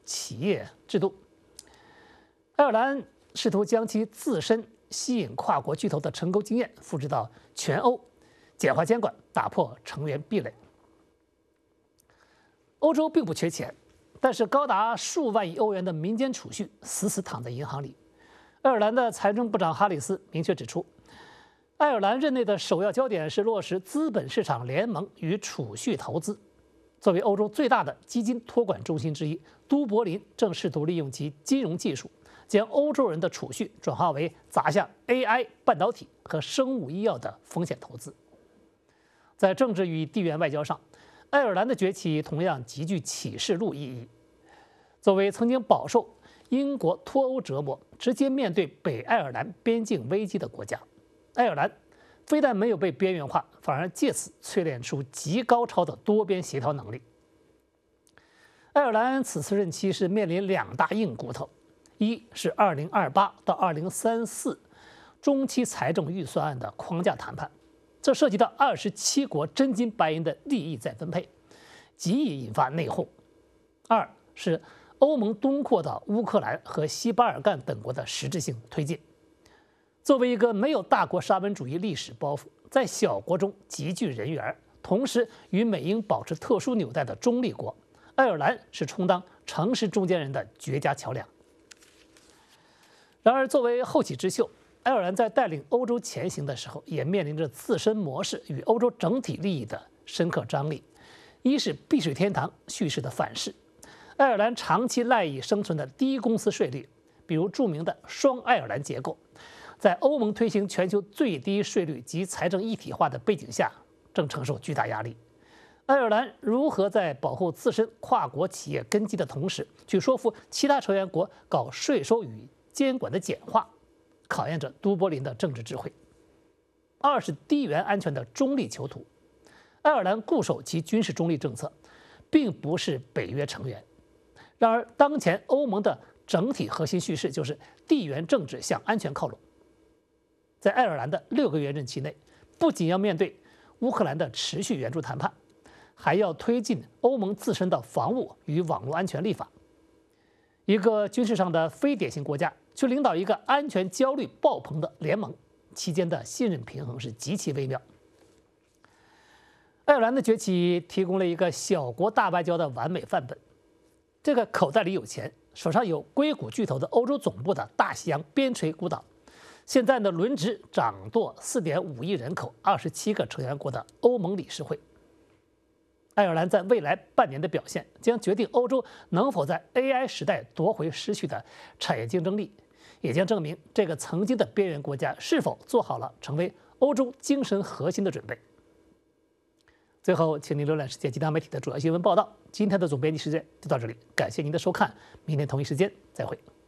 企业制度。爱尔兰试图将其自身吸引跨国巨头的成功经验复制到全欧，简化监管，打破成员壁垒。欧洲并不缺钱，但是高达数万亿欧元的民间储蓄死死躺在银行里。爱尔兰的财政部长哈里斯明确指出，爱尔兰任内的首要焦点是落实资本市场联盟与储蓄投资。作为欧洲最大的基金托管中心之一，都柏林正试图利用其金融技术，将欧洲人的储蓄转化为砸向 AI、半导体和生物医药的风险投资。在政治与地缘外交上，爱尔兰的崛起同样极具启示录意义。作为曾经饱受英国脱欧折磨、直接面对北爱尔兰边境危机的国家，爱尔兰非但没有被边缘化，反而借此淬炼出极高超的多边协调能力。爱尔兰此次任期是面临两大硬骨头，一是2028到2034中期财政预算案的框架谈判，这涉及到27国真金白银的利益再分配，极易引发内讧；二是欧盟东扩到乌克兰和西巴尔干等国的实质性推进。作为一个没有大国沙文主义历史包袱，在小国中极具人缘，同时与美英保持特殊纽带的中立国，爱尔兰是充当诚实中间人的绝佳桥梁。然而，作为后起之秀，爱尔兰在带领欧洲前行的时候，也面临着自身模式与欧洲整体利益的深刻张力。一是避税天堂叙事的反噬，爱尔兰长期赖以生存的低公司税率，比如著名的双爱尔兰结构，在欧盟推行全球最低税率及财政一体化的背景下，正承受巨大压力。爱尔兰如何在保护自身跨国企业根基的同时，去说服其他成员国搞税收与监管的简化，考验着都柏林的政治智慧。二是地缘安全的中立囚徒，爱尔兰固守其军事中立政策，并不是北约成员。然而，当前欧盟的整体核心叙事就是地缘政治向安全靠拢。在爱尔兰的6个月任期内，不仅要面对乌克兰的持续援助谈判，还要推进欧盟自身的防务与网络安全立法。一个军事上的非典型国家去领导一个安全焦虑爆棚的联盟，期间的信任平衡是极其微妙。爱尔兰的崛起提供了一个小国大外交的完美范本。这个口袋里有钱，手上有硅谷巨头的欧洲总部的大西洋边陲孤岛，现在呢轮值掌舵4.5亿人口、27个成员国的欧盟理事会。爱尔兰在未来半年的表现，将决定欧洲能否在 AI 时代夺回失去的产业竞争力，也将证明这个曾经的边缘国家是否做好了成为欧洲精神核心的准备。最后，请您浏览世界其他媒体的主要新闻报道。今天的总编辑时间就到这里，感谢您的收看，明天同一时间再会。